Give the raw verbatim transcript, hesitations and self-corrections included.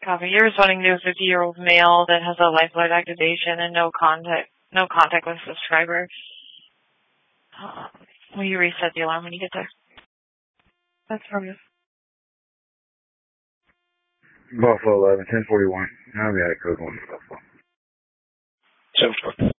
Copy. You're responding to a fifty-year-old male that has a life alert activation and no contact, no contact with subscriber. Uh, will you reset the alarm when you get there? That's perfect. Buffalo eleven, ten forty-one. Now we had a code one for Buffalo. So